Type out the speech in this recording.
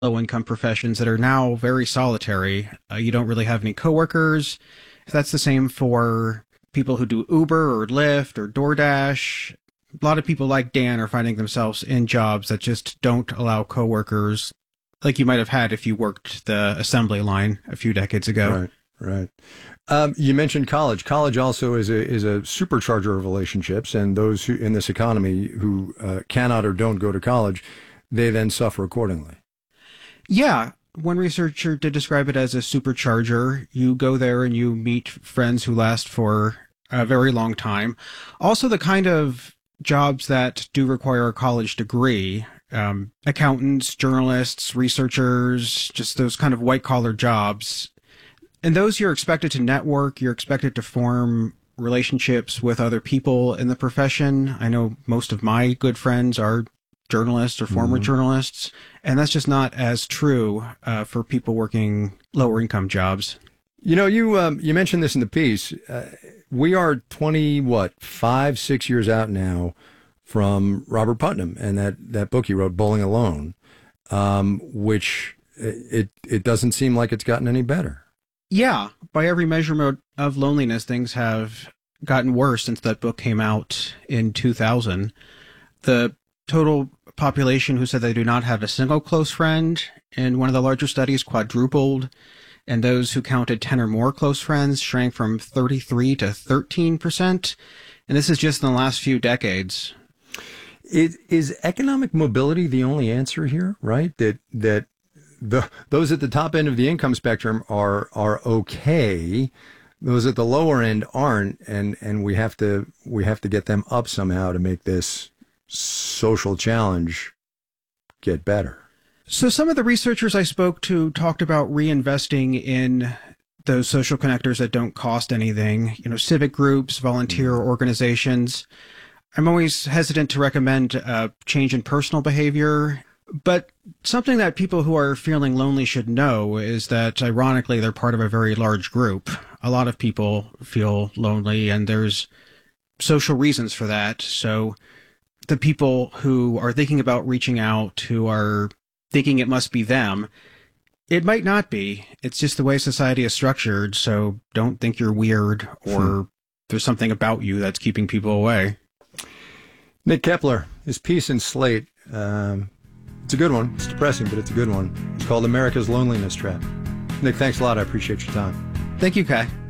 low-income professions that are now very solitary. You don't really have any coworkers. That's the same for people who do Uber or Lyft or DoorDash. A lot of people like Dan are finding themselves in jobs that just don't allow coworkers like you might have had if you worked the assembly line a few decades ago. Right. You mentioned college. College also is a supercharger of relationships, and those who in this economy who cannot or don't go to college, they then suffer accordingly. Yeah. One researcher did describe it as a supercharger. You go there and you meet friends who last for a very long time. Also, the kind of jobs that do require a college degree, accountants, journalists, researchers, just those kind of white-collar jobs. In those, you're expected to network, you're expected to form relationships with other people in the profession. I know most of my good friends are journalists or former journalists, and that's just not as true for people working lower income jobs. You know, you mentioned this in the piece. We are 6 years out now from Robert Putnam and that book he wrote, Bowling Alone, which it doesn't seem like it's gotten any better. Yeah, by every measurement of loneliness, things have gotten worse since that book came out in 2000. The total population who said they do not have a single close friend in one of the larger studies quadrupled, and those who counted 10 or more close friends shrank from 33 to 13%. And this is just in the last few decades. Is economic mobility the only answer here, right? That those at the top end of the income spectrum are okay. Those at the lower end aren't, and we have to get them up somehow to make this social challenge get better. So some of the researchers I spoke to talked about reinvesting in those social connectors that don't cost anything, civic groups, volunteer organizations. I'm always hesitant to recommend a change in personal behavior, but something that people who are feeling lonely should know is that, ironically, they're part of a very large group. A lot of people feel lonely, and there's social reasons for that. So the people who are thinking about reaching out, who are thinking it must be them, it might not be. It's just the way society is structured, so don't think you're weird or there's something about you that's keeping people away. Nick Kepler, his piece in Slate, it's a good one. It's depressing, but it's a good one. It's called America's Loneliness Trap. Nick, thanks a lot. I appreciate your time. Thank you, Kai.